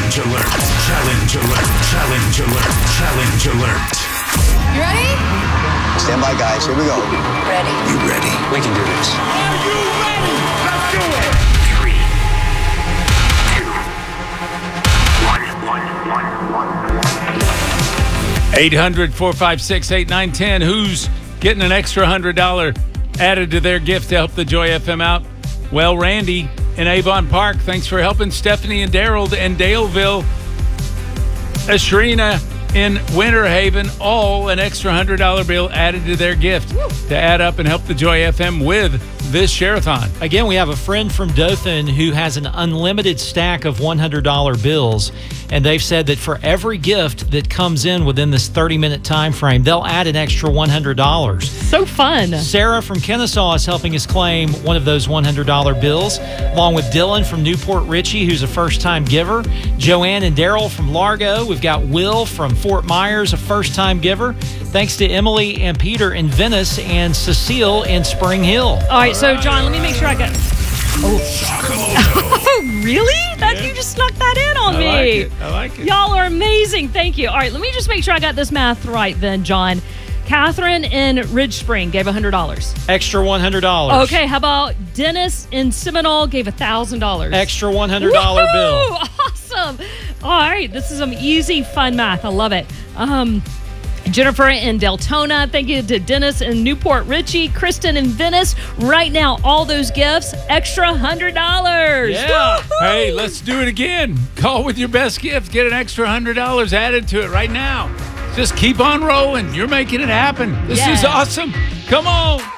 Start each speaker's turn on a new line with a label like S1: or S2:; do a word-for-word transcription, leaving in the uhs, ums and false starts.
S1: Challenge alert. Challenge alert. Challenge alert. Challenge alert.
S2: You ready?
S3: Stand by, guys. Here we go.
S2: Ready.
S1: You ready?
S3: We can do this.
S1: Are you ready? Let's do it.
S4: Three, two, one, one, one, one.
S5: eight hundred, four five six, eight nine one zero. Who's getting an extra one hundred dollars added to their gift to help the Joy F M out? Well, Randy in Avon Park, thanks for helping Stephanie and Daryl in Daleville. Ashrina in Winter Haven, all an extra one hundred dollars bill added to their gift Woo. to add up and help the Joy F M with this share-a-thon.
S6: Again, we have a friend from Dothan who has an unlimited stack of one hundred dollars bills, and they've said that for every gift that comes in within this thirty-minute time frame, they'll add an extra one hundred dollars.
S7: So fun.
S6: Sarah from Kennesaw is helping us claim one of those one hundred dollars bills, along with Dylan from Newport Richey, who's a first-time giver, Joanne and Daryl from Largo. We've got Will from Fort Myers, a first-time giver. Thanks to Emily and Peter in Venice and Cecile in Spring Hill.
S7: All right, so John, let me make sure I got. Oh, oh really? That
S5: Yeah.
S7: you just snuck that in on
S5: I
S7: me.
S5: like it. I like it.
S7: Y'all are amazing. Thank you. All right, let me just make sure I got this math right then, John. Catherine in Ridge Spring gave one hundred dollars.
S6: Extra one hundred dollars.
S7: Okay, how about Dennis in Seminole gave one thousand dollars.
S6: Extra one hundred dollars bill.
S7: Awesome. All right, this is some easy, fun math. I love it. Um, Jennifer in Deltona. Thank you to Dennis in Newport Richey. Kristen in Venice. Right now, all those gifts, extra one hundred dollars.
S5: Yeah.
S7: Woo-hoo!
S5: Hey, let's do it again. Call with your best gift. Get an extra one hundred dollars added to it right now. Just keep on rolling. You're making it happen. This
S7: Yeah.
S5: is awesome. Come on.